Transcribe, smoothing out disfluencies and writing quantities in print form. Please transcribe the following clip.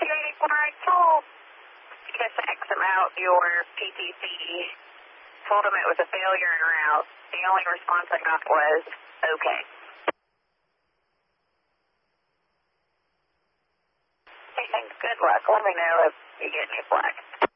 when I told CSX about your PTC, told them it was a failure en route, the only response I got was, okay. Hey, thanks. Good luck. Let me know if you get any flack.